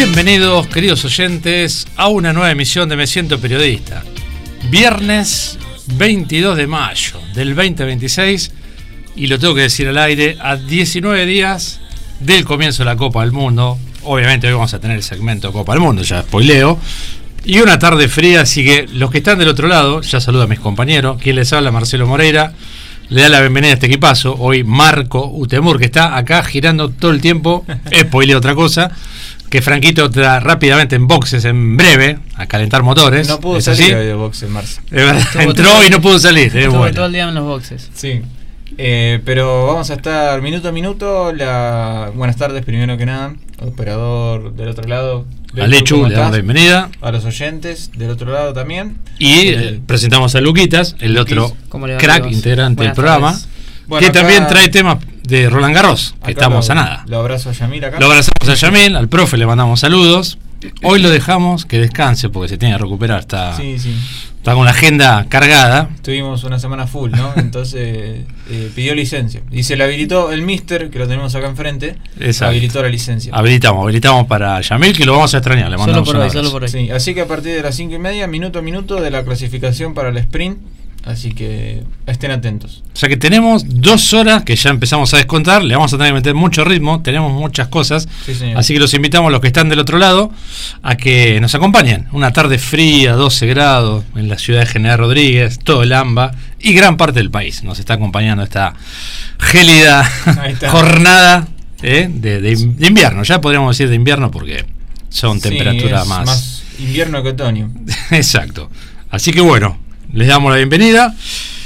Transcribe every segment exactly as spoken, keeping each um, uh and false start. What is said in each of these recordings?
Bienvenidos, queridos oyentes, a una nueva emisión de Me Siento Periodista. Viernes veintidós de mayo del veinte veintiséis, y lo tengo que decir al aire, a diecinueve días del comienzo de la Copa del Mundo. Obviamente hoy vamos a tener el segmento de Copa del Mundo, ya spoileo. Y una tarde fría, así que los que están del otro lado, ya saludo a mis compañeros. Quien les habla, Marcelo Moreira, le da la bienvenida a este equipazo. Hoy Marco Utemur, que está acá girando todo el tiempo, spoileo otra cosa. Que Franquito entra rápidamente en boxes en breve, a calentar motores. No pudo salir de boxes, Marce. Entró y no pudo salir. Estuvo bueno. todo el día en los boxes. Sí. Eh, pero vamos a estar minuto a minuto. La... Buenas tardes, primero que nada. Operador del otro lado. A Lechu, le damos la bienvenida. A los oyentes del otro lado también. Y eh, presentamos a Luquitas, el otro crack integrante del programa. Bueno, que acá también trae temas de Roland Garros, que estamos lo, a nada. Lo abrazo a Yamil acá. Lo abrazamos a Yamil, al profe le mandamos saludos. Hoy lo dejamos que descanse porque se tiene que recuperar. Está, sí, sí. está con la agenda cargada. Tuvimos una semana full, ¿no? Entonces eh, pidió licencia. Y se le habilitó el mister, que lo tenemos acá enfrente. Exacto. Habilitó la licencia. Habilitamos, habilitamos para Yamil, que lo vamos a extrañar. Le mandamos solo por hoy, solo por hoy. Sí, así que a partir de las cinco y media, minuto a minuto de la clasificación para el sprint. Así que estén atentos. O sea que tenemos dos horas que ya empezamos a descontar. Le vamos a tener que meter mucho ritmo. Tenemos muchas cosas. Sí, señor. Así que los invitamos, los que están del otro lado, a que nos acompañen. Una tarde fría, doce grados, en la ciudad de General Rodríguez, todo el AMBA y gran parte del país. Nos está acompañando esta gélida jornada eh, de, de, de invierno. Ya podríamos decir de invierno porque son sí, temperaturas más... más invierno que otoño. Exacto. Así que bueno, les damos la bienvenida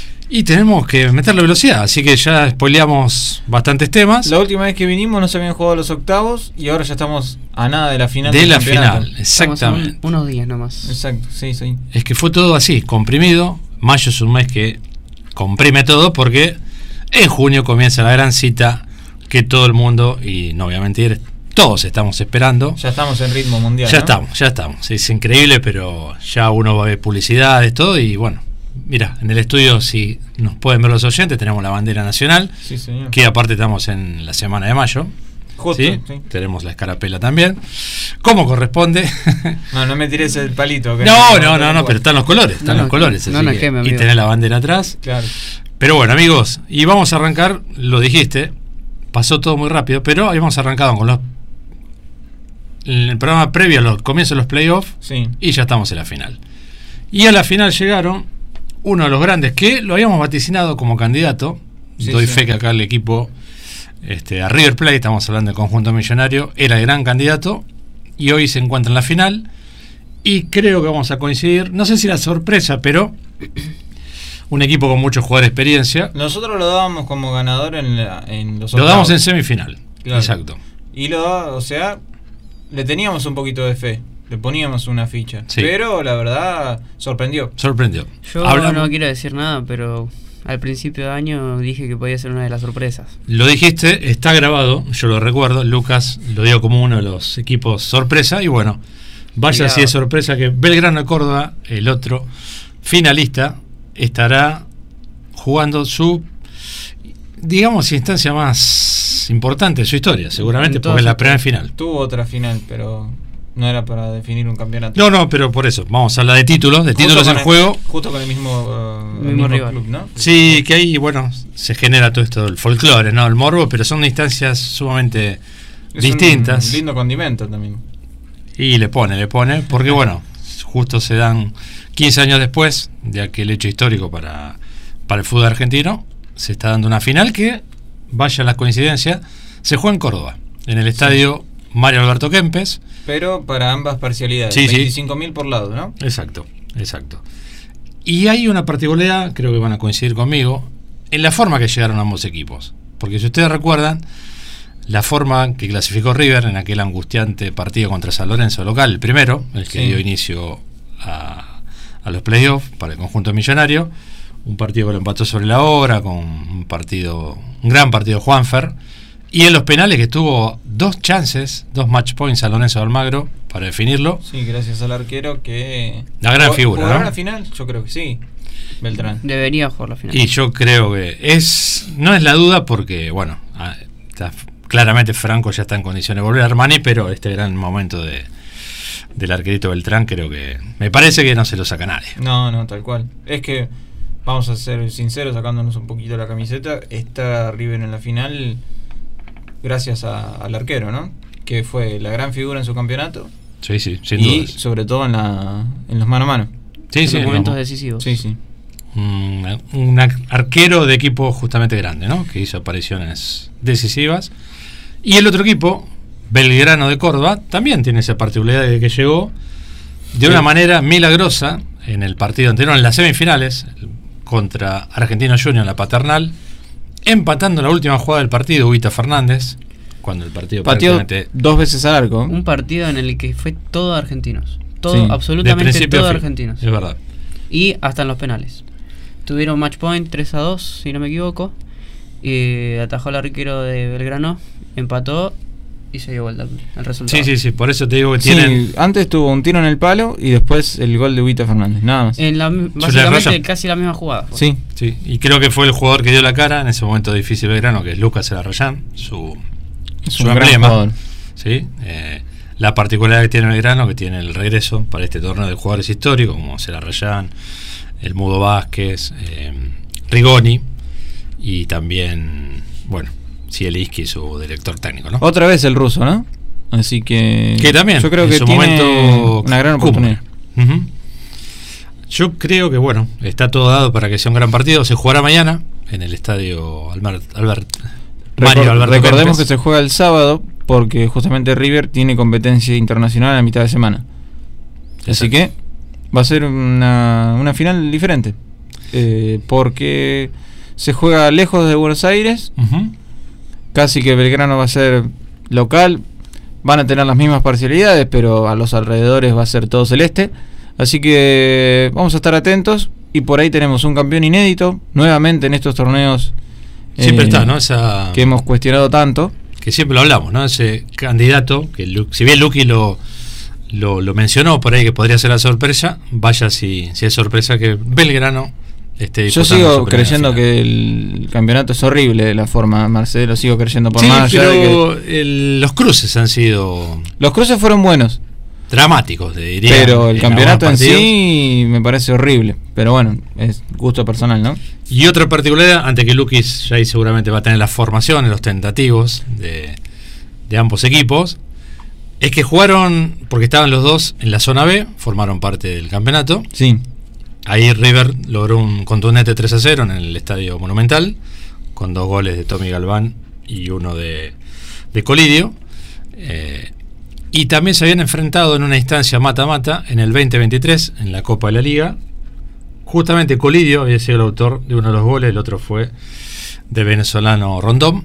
y tenemos que meterle velocidad, así que ya spoileamos bastantes temas. La última vez que vinimos no se habían jugado los octavos y ahora ya estamos a nada de la final. De del la campeonato. final, exactamente. Un, unos días nomás. Exacto, sí, sí. Es que fue todo así, comprimido. Mayo es un mes que comprime todo porque en junio comienza la gran cita que todo el mundo, y no voy a mentir, todos estamos esperando. Ya estamos en ritmo mundial. Ya ¿no? estamos, ya estamos. Es increíble, pero ya uno va a ver publicidades, todo. Y bueno, mira, en el estudio, si nos pueden ver los oyentes, tenemos la bandera nacional. Sí, señor. Que aparte estamos en la semana de mayo. Justo, ¿sí? Sí. Tenemos la escarapela también. Como corresponde. No, no me tires el palito. Que no, no, no, no, no, pero están los colores. Están no, los colores. No, así no, que, queme, y tener la bandera atrás. Claro. Pero bueno, amigos, y vamos a arrancar, lo dijiste, pasó todo muy rápido, pero habíamos arrancado con los el programa previo a los comienzos de los playoffs, sí. Y ya estamos en la final. Y a la final llegaron uno de los grandes que lo habíamos vaticinado como candidato. Sí, doy sí. fe que acá el equipo, este, a River Plate, estamos hablando del conjunto millonario, era el gran candidato y hoy se encuentra en la final. Y creo que vamos a coincidir, no sé si la sorpresa, pero un equipo con muchos jugadores de experiencia. Nosotros lo dábamos como ganador en, la, en los octavos. Lo damos en semifinal, claro. Exacto. Y lo, o sea, le teníamos un poquito de fe, le poníamos una ficha, sí. Pero la verdad sorprendió. Sorprendió. Yo Hablamos... no quiero decir nada, pero al principio de año dije que podía ser una de las sorpresas. Lo dijiste, está grabado, yo lo recuerdo, Lucas lo dio como uno de los equipos sorpresa, y bueno, vaya Mirá. Si es sorpresa que Belgrano de Córdoba, el otro finalista, estará jugando su, digamos, instancia más importante de su historia, seguramente, Entonces, porque es la primera final. Tuvo otra final, pero no era para definir un campeonato. No, no, pero por eso, vamos a hablar de títulos, de justo títulos en el, juego. Justo con el mismo, uh, el mismo, mismo club, ¿no? Sí, que ahí, bueno, se genera todo esto, el folclore, ¿no? El morbo, pero son instancias sumamente es distintas. Un lindo condimento también. Y le pone, le pone, porque bueno, justo se dan quince años después de aquel hecho histórico para, para el fútbol argentino, se está dando una final que, vaya la coincidencia, se juega en Córdoba, en el estadio sí. Mario Alberto Kempes. Pero para ambas parcialidades, sí, veinticinco mil sí. por lado, ¿no? Exacto, exacto. Y hay una particularidad, creo que van a coincidir conmigo, en la forma que llegaron ambos equipos. Porque si ustedes recuerdan, la forma que clasificó River en aquel angustiante partido contra San Lorenzo local, el primero, el que sí. dio inicio a, a los playoffs para el conjunto millonario, un partido que lo empató sobre la hora, con un partido, un gran partido de Juanfer, y en los penales que tuvo dos chances, dos match points a Lorenzo de Almagro para definirlo. Sí, gracias al arquero que... La gran figura, ¿jugará ¿no? la final? Yo creo que sí, Beltrán. Debería jugar la final. Y yo creo que es, no es la duda porque, bueno, está claramente Franco ya está en condiciones de volver a Armani, pero este gran momento de del arquerito Beltrán creo que me parece que no se lo saca nadie. No, no, tal cual. Es que, vamos a ser sinceros, sacándonos un poquito la camiseta, está River en la final gracias a, al arquero, ¿no? Que fue la gran figura en su campeonato. Sí, sí, sin y dudas. sobre todo en la en los mano a mano. Sí, en sí, los momentos no. decisivos. Sí, sí. Un, un arquero de equipo justamente grande, ¿no? Que hizo apariciones decisivas. Y el otro equipo, Belgrano de Córdoba, también tiene esa particularidad de que llegó de sí. una manera milagrosa en el partido anterior, en las semifinales, contra Argentinos Juniors en la Paternal, empatando la última jugada del partido, Huguita Fernández, cuando el partido pateó prácticamente dos veces al arco. Un partido en el que fue todo argentinos. Todo, Sí, de absolutamente principio todo a fin. argentinos. Es verdad. Y hasta en los penales. Tuvieron match point tres a dos, si no me equivoco. Y atajó el arquero de Belgrano, empató y se dio vuelta el resultado. Sí, sí, sí, por eso te digo que Sí, tienen... antes tuvo un tiro en el palo y después el gol de Huguita Fernández, nada más. En la, Raya. básicamente casi la misma jugada. fue. Sí, Sí, y creo que fue el jugador que dio la cara en ese momento difícil Belgrano, que es Lucas Elarrayán, su, es su un gran emblema. jugador. ¿Sí? Eh, la particularidad que tiene Belgrano, que tiene el regreso para este torneo de jugadores históricos, como Celarrayán, el Mudo Vázquez, eh, Rigoni y también, bueno, Zielinski, su director técnico, ¿no? Otra vez el ruso, ¿no? Así que, Que también, yo creo en que su tiene momento una gran cumple. oportunidad. Ujú. Yo creo que, bueno, está todo dado para que sea un gran partido. Se jugará mañana en el estadio Albert, Albert, Mario Recor- Alberto recordemos Kempes. que se juega el sábado porque justamente River tiene competencia internacional a la mitad de semana. Así Exacto. que va a ser una, una final diferente. Eh, porque se juega lejos de Buenos Aires, Ujú. casi que Belgrano va a ser local, van a tener las mismas parcialidades, pero a los alrededores va a ser todo celeste. Así que vamos a estar atentos y por ahí tenemos un campeón inédito nuevamente en estos torneos. Siempre eh, está, ¿no? Esa... que hemos cuestionado tanto. que siempre lo hablamos, ¿no? Ese candidato, que Lu- si bien Luqui lo, lo, lo mencionó por ahí que podría ser la sorpresa, vaya si, si es sorpresa que Belgrano esté Yo disputando sigo su primera creyendo final. que el campeonato es horrible de la forma, Marcelo, sigo creyendo por Sí, más allá de que pero el- los cruces han sido los cruces fueron buenos, dramáticos, te diría. pero el en campeonato en algunos partidos. sí me parece horrible. Pero bueno, es gusto personal, ¿no? Y otra particularidad, ante que Luqui ya ahí seguramente va a tener las formaciones, los tentativos de, de ambos equipos, es que jugaron, porque estaban los dos en la zona B, formaron parte del campeonato. Sí. Ahí River logró un contundente tres a cero en el Estadio Monumental, con dos goles de Tommy Galván y uno de, de Colidio. Eh, y también se habían enfrentado en una instancia mata-mata en el veinte veintitrés, en la Copa de la Liga. Justamente Colidio había sido el autor de uno de los goles, el otro fue de venezolano Rondón.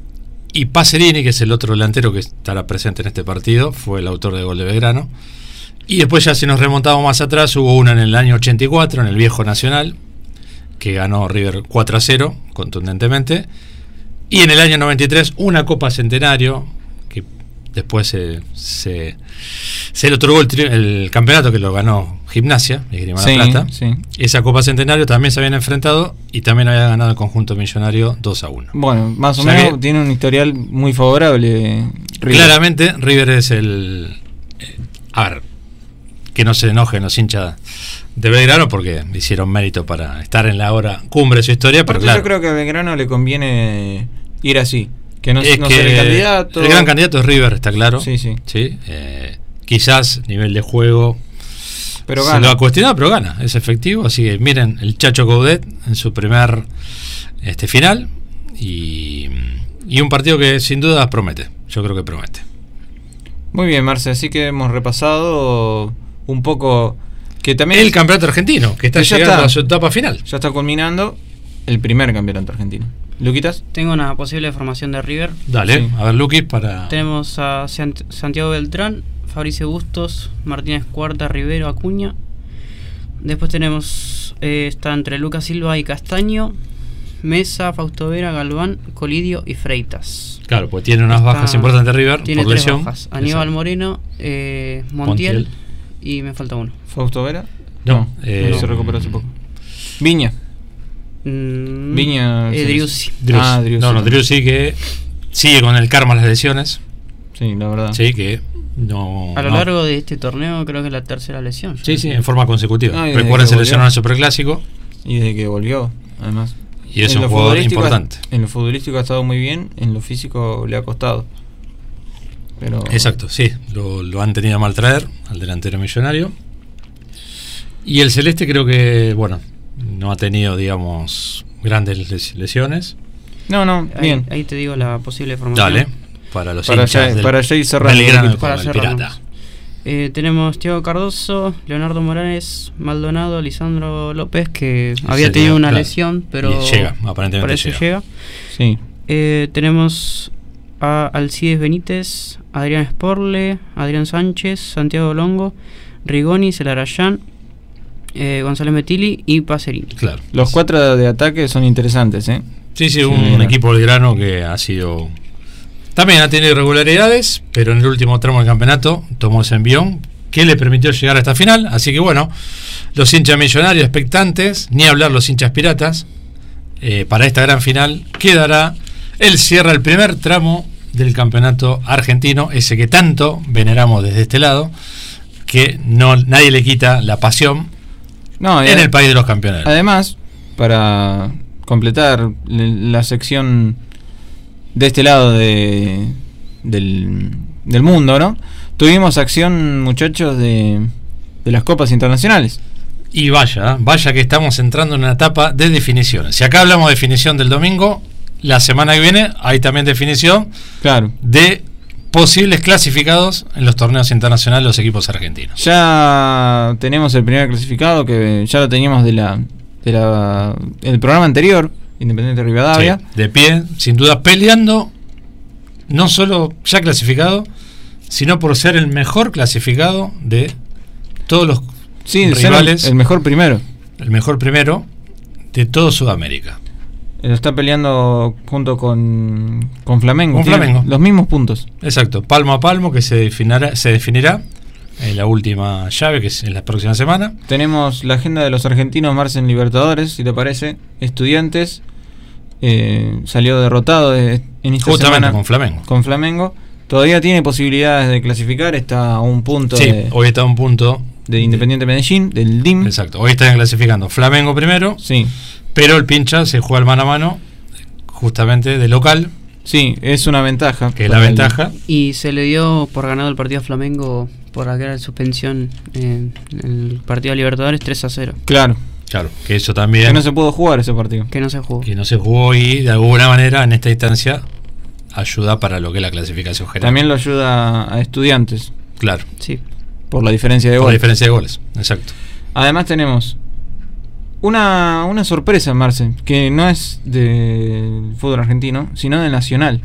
Y Pacerini, que es el otro delantero que estará presente en este partido, fue el autor del gol de Belgrano. Y después, ya si nos remontamos más atrás, hubo una en el año ochenta y cuatro, en el Viejo Nacional, que ganó River cuatro a cero, contundentemente. Y en el año noventa y tres, una Copa Centenario, que después se, se, se le otorgó el, tri- el campeonato que lo ganó Gimnasia, Esgrima La Sí, Plata. sí. Esa Copa Centenario también se habían enfrentado y también había ganado el conjunto millonario dos a uno. Bueno, más o, O sea menos que- tiene un historial muy favorable. River. Claramente, River es el... eh, a ver, que no se enojen los hinchas de Belgrano porque hicieron mérito para estar en la hora cumbre de su historia, pero Aparte, claro, yo creo que a Belgrano le conviene ir así, que no, es no que ser el candidato. el gran candidato es River, está claro. Sí, sí. ¿Sí? Eh, quizás nivel de juego Pero se gana. lo ha cuestionado, pero gana, es efectivo. Así que miren, el Chacho Coudet en su primer este final y, y un partido que sin duda promete. Yo creo que promete. Muy bien, Marce, así que hemos repasado un poco que también El campeonato argentino, que está Que ya llegando está. a su etapa final. ya está culminando el primer campeonato argentino. Luquitas, Tengo una posible formación de River. Dale, Sí. a ver, Luqui, para. Tenemos a Sant- Santiago Beltrán, Fabricio Bustos, Martínez Cuarta, Rivero, Acuña. Después tenemos, eh, está entre Lucas Silva y Castaño, Mesa, Fausto Vera, Galván, Colidio y Freitas. Claro, pues tiene unas Está- bajas importantes River Tiene por tres lesión. bajas: Aníbal Exacto. Moreno, eh, Montiel, Montiel. y me falta uno. Fausto Vera. No, eh, se recuperó hace poco. Viña. Mm, Viña. eh, Driussi. Driussi. Ah, Driussi. No, no, Driussi que sigue con el karma las lesiones. Sí, la verdad. Sí, que no. A lo no. largo de este torneo creo que es la tercera lesión. Sí, sí, en forma consecutiva. No, y desde Recuerden, que se lesionó volvió. en el Superclásico. Y desde que volvió, además. Y es En un lo jugador futbolístico ha- importante. En lo futbolístico ha estado muy bien, en lo físico le ha costado. Pero Exacto, sí. Lo, lo han tenido a mal traer al delantero millonario. Y el Celeste creo que, bueno, no ha tenido, digamos, grandes les- lesiones. No, no, Ahí, bien. ahí te digo la posible formación. Dale, para los Para hinchas ya- del, para ya ir cerrando del Grano un de poquito. Córdoba, Para el cerrarnos. Pirata. Eh, tenemos Thiago Cardoso, Leonardo Morales, Maldonado, Lisandro López, que había Sería, tenido una claro. lesión, pero Y llega, aparentemente parece llega. llega. Sí. Eh, tenemos a Alcides Benítez, Adrián Sporle, Adrián Sánchez, Santiago Longo, Rigoni, Celarayán, eh, González Metilli y Pacerini. Claro. Los cuatro de ataque son interesantes, ¿eh? Sí, sí, Sí, un mira. equipo del Grano que ha sido. También ha tenido irregularidades, pero en el último tramo del campeonato tomó ese envión que le permitió llegar a esta final. Así que bueno, los hinchas millonarios expectantes, ni hablar los hinchas piratas, eh, para esta gran final quedará el cierre, el primer tramo del campeonato argentino, ese que tanto veneramos desde este lado, que no nadie le quita la pasión No, y en ade- el país de los campeones. Además, para completar le- la sección de este lado de, del, del mundo, ¿no? Tuvimos acción, muchachos, de, de las copas internacionales. Y vaya, vaya que estamos entrando en una etapa de definiciones. Si acá hablamos de definición del domingo, la semana que viene hay también definición Claro. de posibles clasificados en los torneos internacionales de los equipos argentinos. Ya tenemos el primer clasificado, que ya lo teníamos de la, de la el programa anterior, Independiente Rivadavia. Sí, de pie, sin duda, peleando, no solo ya clasificado, sino por ser el mejor clasificado de todos los Sí, de ser el, rivales, el mejor primero. el mejor primero de todo Sudamérica. Lo está peleando junto con, con Flamengo. Con Tiene Flamengo. los mismos puntos. Exacto, palmo a palmo, que se definirá, se definirá en la última llave, que es en la próxima semana. Tenemos la agenda de los argentinos Marcen Libertadores, si te parece. Estudiantes eh, salió derrotado de- en esta Justamente semana con Flamengo. con Flamengo. Todavía tiene posibilidades de clasificar, está a un punto Sí, de, hoy está a un punto. de Independiente Medellín, del D I M. Exacto, hoy están clasificando Flamengo primero, Sí, pero el pincha se juega el mano a mano, justamente de local, sí, es una ventaja. que es la para el- ventaja. Y se le dio por ganado el partido a Flamengo por aquella suspensión en el partido de Libertadores tres a cero, Claro, Claro, que eso también, que no se pudo jugar ese partido. que no se jugó. que no se jugó y de alguna manera en esta instancia ayuda para lo que es la clasificación general. También lo ayuda a Estudiantes, Claro, Sí. por la diferencia de por la gol. diferencia de goles, exacto. Además tenemos una, una sorpresa, Marce, que no es del fútbol argentino, sino del nacional.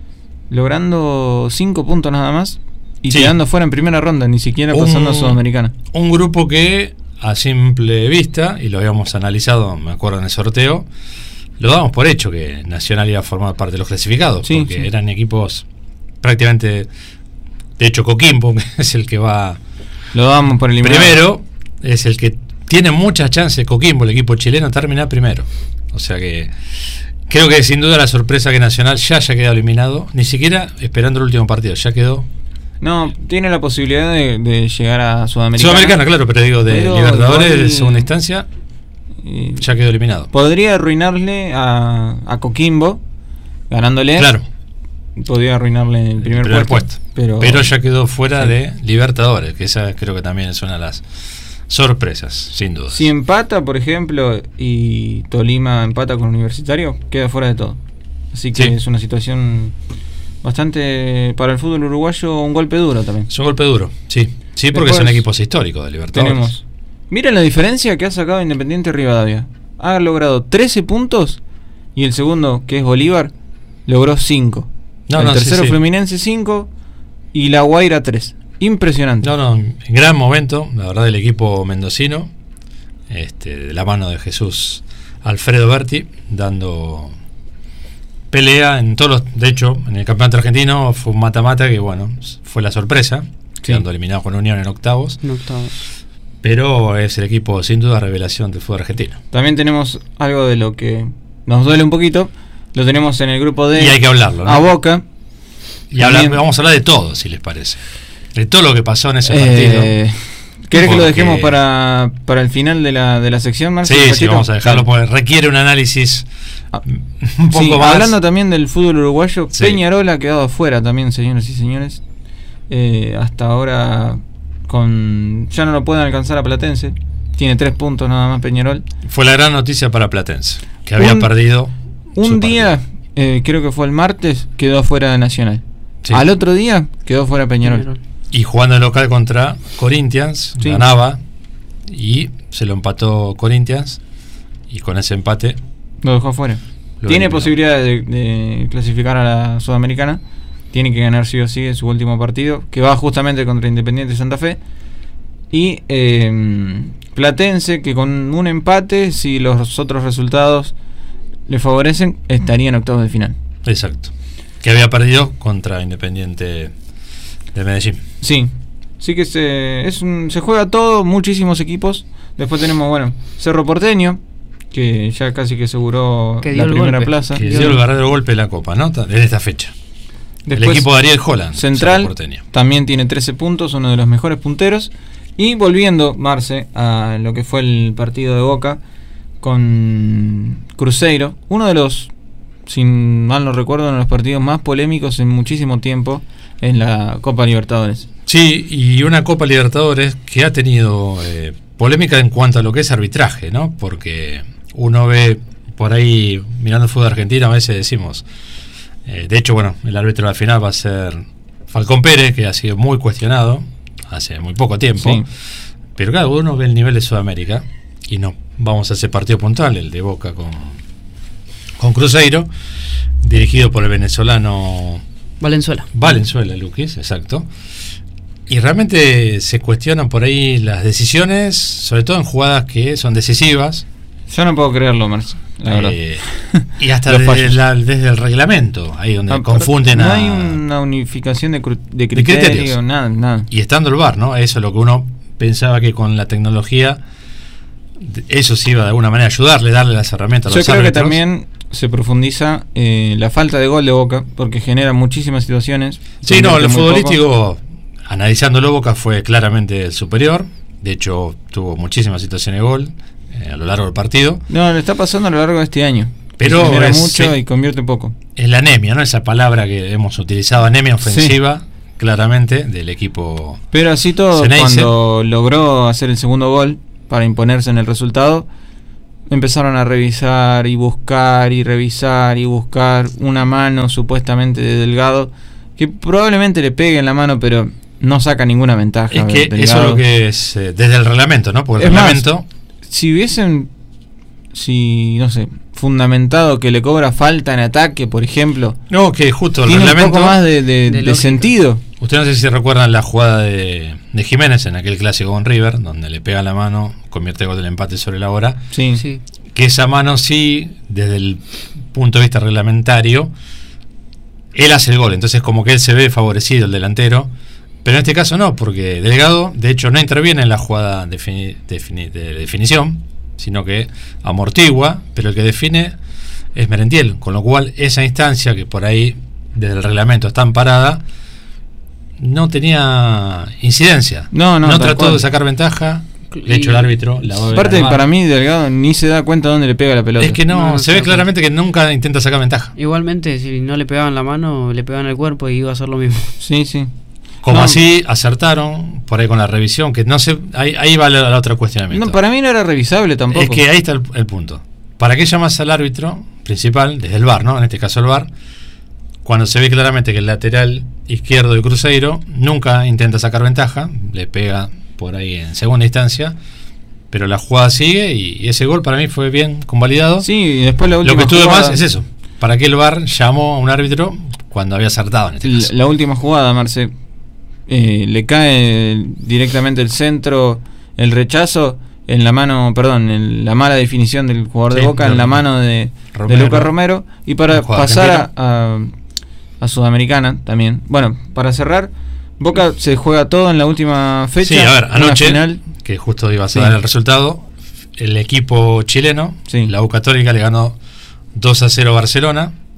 Logrando cinco puntos nada más y Sí. quedando fuera en primera ronda, ni siquiera pasando a Un- Sudamericana. Un grupo que a simple vista, y lo habíamos analizado, me acuerdo en el sorteo, lo damos por hecho que Nacional iba a formar parte de los clasificados, Sí, porque sí. eran equipos prácticamente, de hecho Coquimbo, que es el que va Lo damos por eliminado. primero, es el que tiene muchas chances, Coquimbo, el equipo chileno, terminar primero. O sea que creo que sin duda la sorpresa que Nacional ya haya quedado eliminado, ni siquiera esperando el último partido, ya quedó. No, tiene la posibilidad de, de llegar a Sudamericana. Sudamericana, claro, pero digo, de Pero Libertadores igual- de segunda instancia, Y ya quedó eliminado. podría arruinarle a, a Coquimbo, ganándole. Claro, Podría arruinarle el primer, primer puesto. puesto. Pero, Pero ya quedó fuera Sí. de Libertadores, que esa creo que también es una de las sorpresas, sin duda. si empata, por ejemplo, y Tolima empata con Universitario, queda fuera de todo. Así que Sí. es una situación bastante, para el fútbol uruguayo, un golpe duro también. Es un golpe duro, sí. Sí, porque Después son equipos históricos de Libertadores. Tenemos. Miren la diferencia que ha sacado Independiente Rivadavia. Ha logrado trece puntos y el segundo, que es Bolívar, logró cinco. No, el no, sí, tercero sí. Fluminense cinco y La Guaira tres. Impresionante. No, no, en gran momento, la verdad, del equipo mendocino, este, de la mano de Jesús Alfredo Berti, dando pelea en todos los. De hecho, en el campeonato argentino fue un mata-mata que, bueno, fue la sorpresa, quedando eliminado con Unión en octavos, En octavos. pero es el equipo sin duda revelación del fútbol argentino. También tenemos algo de lo que nos duele un poquito. Lo tenemos en el grupo D. Y hay que hablarlo, ¿no? A Boca. Y hablar, vamos a hablar de todo, si les parece. De todo lo que pasó en ese Eh, partido. ¿Querés Porque- que lo dejemos para, para el final de la, de la sección, Marcelo? Sí, sí, vamos a dejarlo porque requiere un análisis Ah, un poco sí, más. hablando también del fútbol uruguayo, Sí. Peñarol ha quedado afuera también, señores y señores. Eh, hasta ahora con ya no lo pueden alcanzar a Platense. Tiene tres puntos nada más Peñarol. Fue la gran noticia para Platense, que había Un- perdido. Un su día, partido. eh, creo que fue el martes, quedó afuera de Nacional. Sí. Al otro día quedó fuera Peñarol. Y jugando de local contra Corinthians, Sí. ganaba y se lo empató Corinthians. Y con ese empate Lo dejó afuera. lo Tiene eliminó. posibilidad de, de clasificar a la Sudamericana. Tiene que ganar sí o sí en su último partido, que va justamente contra Independiente Santa Fe. Y eh, Platense, que con un empate, si los otros resultados le favorecen, estaría en octavos de final. Exacto. Que había perdido contra Independiente de Medellín. Sí, sí que se, es un, se juega todo, muchísimos equipos. Después tenemos, bueno, Cerro Porteño, que ya casi que aseguró Que dio la el primera golpe. plaza. Que dio el verdadero golpe de la Copa, ¿no? En esta fecha. Después, el equipo de Ariel Holland, Central Cerro Porteño. también tiene trece puntos, uno de los mejores punteros. Y volviendo, Marce, a lo que fue el partido de Boca con Cruzeiro, uno de los, sin mal no recuerdo, uno de los partidos más polémicos en muchísimo tiempo en la Copa Libertadores. Sí, y una Copa Libertadores que ha tenido eh, polémica en cuanto a lo que es arbitraje, ¿no? Porque uno ve por ahí, mirando el fútbol argentino, a veces decimos, eh, de hecho, bueno, el árbitro de la final va a ser Falcón Pérez, que ha sido muy cuestionado hace muy poco tiempo. Sí. Pero claro, uno ve el nivel de Sudamérica y no vamos a ese partido puntual, el de Boca con, con Cruzeiro, dirigido por el venezolano Valenzuela. Valenzuela, Luquis, exacto. Y realmente se cuestionan por ahí las decisiones, sobre todo en jugadas que son decisivas. Yo no puedo creerlo, Marce, la verdad. Eh, y hasta Los desde, fallos. la- desde el reglamento, ahí donde Ah, confunden no a... hay una unificación de, cru- de criterio, criterios. nada, nada. Y estando el V A R, ¿no? Eso es lo que uno pensaba que con la tecnología de- eso sí iba de alguna manera a ayudarle, darle las herramientas a Yo los creo que árbitros. también se profundiza eh, la falta de gol de Boca, porque genera muchísimas situaciones. Sí, no, convierte el muy futbolístico, analizándolo, Boca fue claramente el superior. De hecho, tuvo muchísimas situaciones de gol eh, a lo largo del partido. poco. No, le está pasando a lo largo de este año. Pero genera es- mucho sí. y convierte poco. Es la anemia, ¿no? Esa palabra que hemos utilizado, anemia ofensiva, claramente, del equipo. Pero así todo, Ceneice. cuando logró hacer el segundo gol para imponerse en el resultado, empezaron a revisar y buscar y revisar y buscar una mano supuestamente de Delgado, que probablemente le pegue en la mano, pero no saca ninguna ventaja. Es que Delgado. eso es lo que es eh, desde el reglamento, ¿no? Porque el Es más, reglamento. Si hubiesen, si no sé, fundamentado que le cobra falta en ataque, por ejemplo, No, que justo el tiene un reglamento. poco más de, de- de de lógica. sentido. Ustedes no sé si recuerdan la jugada de, de Jiménez en aquel clásico con River, donde le pega la mano, convierte el gol del empate sobre la hora. Sí. Sí. Que esa mano sí, desde el punto de vista reglamentario, él hace el gol, entonces como que él se ve favorecido, el delantero, pero en este caso no, porque Delgado de hecho no interviene en la jugada defini- defini- de definición, sino que amortigua, pero el que define es Merentiel, con lo cual esa instancia que por ahí desde el reglamento está amparada no tenía incidencia, No, no, tal trató cual. de sacar ventaja, de hecho el árbitro la va a ver Aparte, a la para mano. mí, Delgado ni se da cuenta dónde le pega la pelota. Es que no, No, se ve no, claramente que nunca intenta sacar ventaja. Igualmente, si no le pegaban la mano, le pegaban el cuerpo y iba a hacer lo mismo. Sí, sí. Como No. así acertaron por ahí con la revisión, que no sé, ahí, ahí va la, la otra cuestionamiento. No, para mí no era revisable tampoco. es que ahí está el, el punto. ¿Para qué llamas al árbitro principal, desde el V A R, ¿no? En este caso el V A R, cuando se ve claramente que el lateral izquierdo de Cruzeiro nunca intenta sacar ventaja, le pega por ahí en segunda instancia, pero la jugada sigue y, y ese gol para mí fue bien convalidado. Sí, y después la última Lo que estuve jugada, más es eso. ¿Para qué el V A R llamó a un árbitro cuando había acertado en este La, caso? la última jugada, Marce, eh, le cae directamente el centro, el rechazo en la mano, perdón, en la mala definición del jugador de Sí, Boca, de en la mano de, Romero. de Lucas Romero. Y para Un jugador pasar a, argentino. a, a Sudamericana también. Bueno, para cerrar, Boca se juega todo en la última fecha. Sí, a ver, una anoche, final. que justo ibas Sí. a dar el resultado, el equipo chileno, Sí. la U Católica, le ganó dos a cero a Barcelona,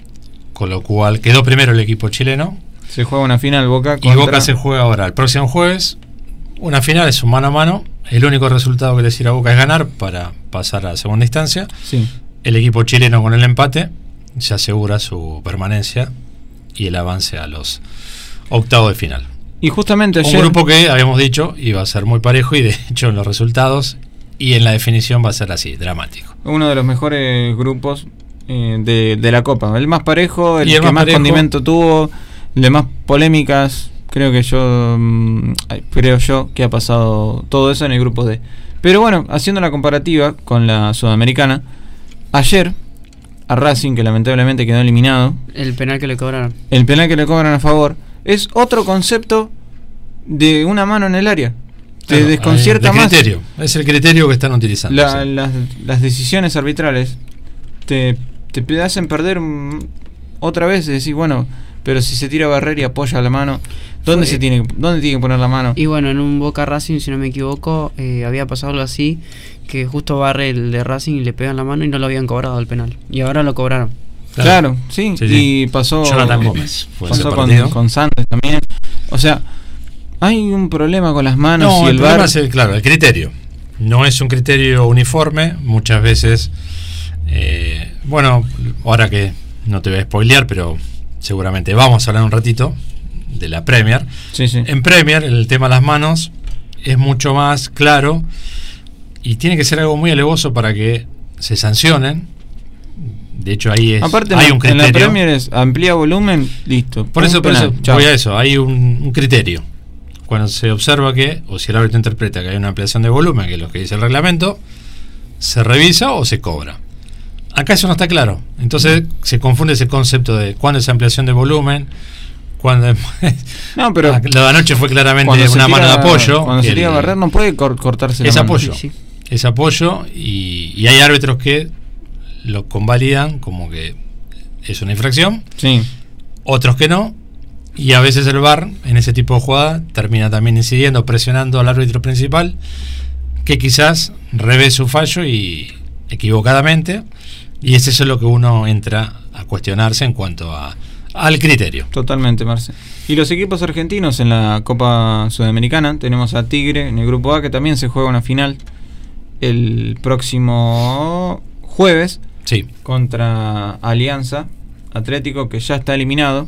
con lo cual quedó primero el equipo chileno. Se juega una final Boca contra... Y Boca se juega ahora, el próximo jueves. Una final es un mano a mano. El único resultado que le sirve a Boca es ganar para pasar a la segunda instancia. Sí. El equipo chileno con el empate se asegura su permanencia y el avance a los octavos de final. Y justamente ayer... Un grupo que habíamos dicho iba a ser muy parejo y de hecho en los resultados y en la definición va a ser así, dramático. Uno de los mejores grupos eh, de, de la Copa. El más parejo, el, el que más, más condimento tuvo, el de más polémicas. Creo que yo mmm, creo yo que ha pasado todo eso en el grupo D. Pero bueno, haciendo la comparativa con la Sudamericana, ayer a Racing, que lamentablemente quedó eliminado, el penal que le cobraron. El penal que le cobran a favor es otro concepto de una mano en el área. Te claro, desconcierta de más. Criterio. Es el criterio que están utilizando. La, sí. las, las decisiones arbitrales te, te hacen perder otra vez. Decir, bueno, pero si se tira Barrera y apoya la mano, ¿dónde Fue, se tiene, dónde tiene que poner la mano? Y bueno, en un Boca Racing, si no me equivoco, eh, había pasado algo así, que justo barre el de Racing y le pegan la mano y no lo habían cobrado el penal. Y ahora lo cobraron. Claro, claro sí, sí, y pasó, Jonathan Gómez, pasó con, con Santos también. O sea, hay un problema con las manos no, y el, el VAR. Es el, claro, el criterio. No es un criterio uniforme. Muchas veces, eh, bueno, ahora que no te voy a spoilear, pero seguramente vamos a hablar un ratito de la Premier. Sí, sí. En Premier, el tema de las manos es mucho más claro y tiene que ser algo muy alevoso para que se sancionen. De hecho, ahí es, aparte hay en, un criterio. En la Premier es amplía volumen, listo. Por eso, por penal, eso chao. voy a eso. Hay un, un criterio. Cuando se observa que, o si el árbitro interpreta que hay una ampliación de volumen, que es lo que dice el reglamento, se revisa o se cobra. Acá eso no está claro. Entonces se confunde ese concepto de cuándo es ampliación de volumen, cuando no, pero lo de anoche fue claramente una tira, mano de apoyo. Cuando se tira a barrer no puede cor cortarse es la mano. Apoyo, sí, sí. Es apoyo y, y hay árbitros que lo convalidan como que es una infracción. Sí. Otros que no. Y a veces el V A R en ese tipo de jugada termina también incidiendo, presionando al árbitro principal, que quizás revés su fallo y equivocadamente, y es eso lo que uno entra a cuestionarse en cuanto a al criterio. Totalmente, Marce. Y los equipos argentinos en la Copa Sudamericana, tenemos a Tigre en el grupo A, que también se juega una final el próximo jueves, sí, contra Alianza Atlético, que ya está eliminado.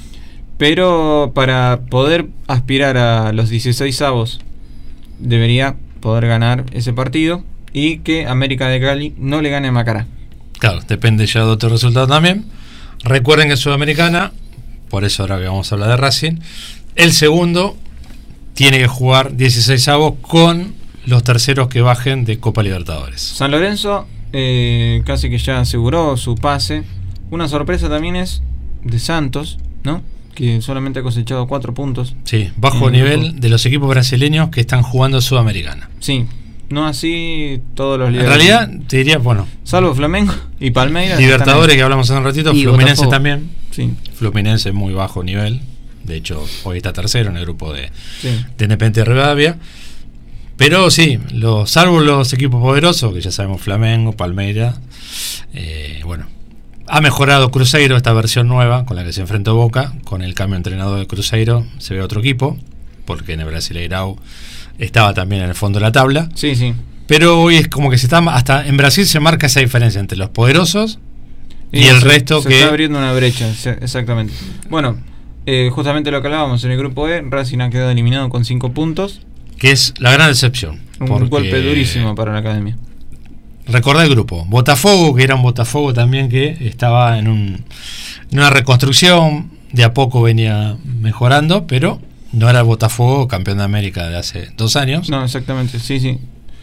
Pero para poder aspirar a los dieciseisavos debería poder ganar ese partido y que América de Cali no le gane a Macará. Claro, depende ya de otro resultado también. Recuerden que Sudamericana, por eso ahora que vamos a hablar de Racing, el segundo tiene que jugar dieciseisavos con los terceros que bajen de Copa Libertadores. San Lorenzo eh, casi que ya aseguró su pase. Una sorpresa también es de Santos, ¿no? Que solamente ha cosechado cuatro puntos. Sí, bajo nivel grupo de los equipos brasileños que están jugando Sudamericana. Sí, no así todos los líderes. En realidad, te diría, bueno, salvo Flamengo y Palmeiras. Libertadores, que hablamos hace un ratito, y Fluminense Botafogo también. Sí. Fluminense muy bajo nivel. De hecho, hoy está tercero en el grupo de, sí. de Independiente Rivadavia. Pero sí, los, salvo los equipos poderosos, que ya sabemos, Flamengo, Palmeiras, eh, bueno, ha mejorado Cruzeiro, esta versión nueva con la que se enfrentó Boca. Con el cambio de entrenador de Cruzeiro se ve otro equipo, porque en el Brasileirao estaba también en el fondo de la tabla. Sí, sí. Pero hoy es como que se está, hasta en Brasil se marca esa diferencia entre los poderosos y, y el se, resto se que... está abriendo una brecha, exactamente. Bueno, eh, justamente lo que hablábamos en el grupo E, Racing ha quedado eliminado con cinco puntos. Que es la gran decepción. Un porque... golpe durísimo para la academia. Recordá el grupo. Botafogo, que era un Botafogo también que estaba en, un, en una reconstrucción, de a poco venía mejorando, pero no era el Botafogo campeón de América de hace dos años. No, exactamente, sí, sí.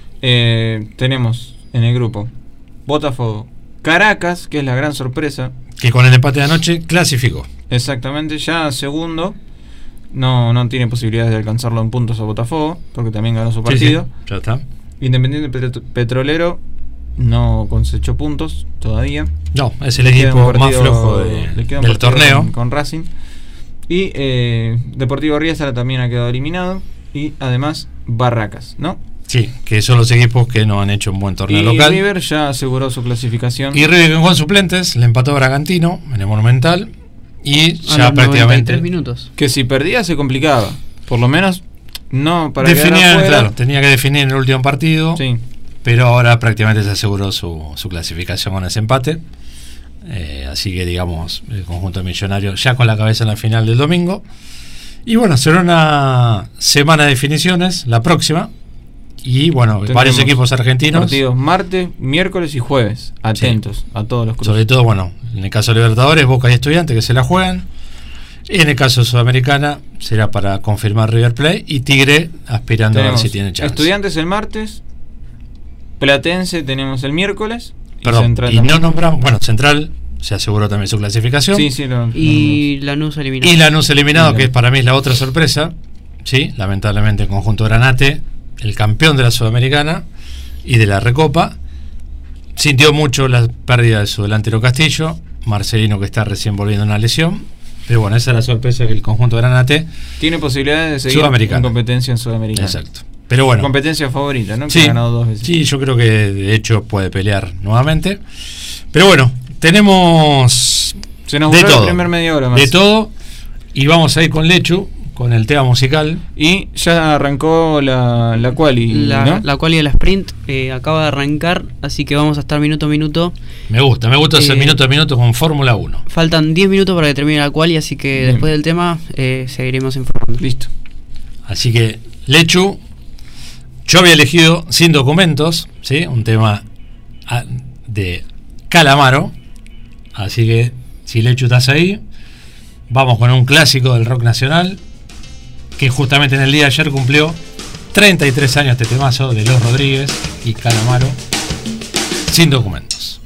Eh, tenemos en el grupo Botafogo, Caracas, que es la gran sorpresa. Que con el empate de anoche clasificó. Exactamente, ya segundo. No, no tiene posibilidades de alcanzarlo en puntos a Botafogo, porque también ganó su partido. Sí, sí, ya está. Independiente Pet- Petrolero no cosechó puntos todavía. No, es el equipo partido, más flojo de, del torneo. Con, con Racing. Y eh, Deportivo Riestra también ha quedado eliminado. Y además Barracas, ¿no? Sí, que son los equipos que no han hecho un buen torneo y local. River ya aseguró su clasificación. Y River con suplentes, le empató a Bragantino en el Monumental. y A ya los prácticamente noventa y tres minutos. Que si perdía se complicaba. Por lo menos no para quedar definía, afuera. claro, tenía que definir en el último partido, Sí. pero ahora prácticamente se aseguró su, su clasificación con ese empate. Eh, así que digamos, el conjunto millonario ya con la cabeza en la final del domingo. Y bueno, será una semana de definiciones, la próxima. Y bueno, Tendremos varios equipos argentinos. Partidos martes, miércoles y jueves. Atentos sí. a todos los cruces. Sobre todo, bueno, en el caso de Libertadores, Boca y Estudiantes que se la juegan. Y en el caso de Sudamericana será para confirmar River Plate y Tigre aspirando tenemos a ver si tiene chance. Estudiantes el martes, Platense tenemos el miércoles. Perdón, y, Central y no también. nombramos, bueno, Central se aseguró también su clasificación. Sí, sí, lo, Y Lanús eliminado. Y Lanús eliminado, Bien. que es para mí la otra sorpresa. Sí, lamentablemente el conjunto Granate, el campeón de la Sudamericana y de la Recopa, sintió mucho la pérdida de su delantero Castillo, Marcelino que está recién volviendo a una lesión. Pero bueno, esa es la sorpresa, que el conjunto Granate tiene posibilidades de seguir Sudamericana. en competencia en Sudamericana. Exacto. Pero bueno, Competencia favorita, ¿no? Que sí, ha ganado dos veces. sí, yo creo que de hecho puede pelear nuevamente. Pero bueno, tenemos Se nos de voló todo, la primera media hora más. de todo, y vamos a ir con Lechu, con el tema musical. Y ya arrancó la, la quali, La, ¿no? la quali de la sprint eh, acaba de arrancar, así que vamos a estar minuto a minuto. Me gusta, me gusta ese Eh, minuto a minuto con Fórmula uno. Faltan diez minutos para que termine la quali, así que Bien. después del tema eh, seguiremos informando. Listo. Así que, Lechu, yo había elegido Sin Documentos, ¿sí? Un tema ah, de Calamaro. Así que, si Lechu estás ahí, vamos con un clásico del rock nacional, que justamente en el día de ayer cumplió treinta y tres años este temazo de Los Rodríguez y Calamaro, Sin Documentos.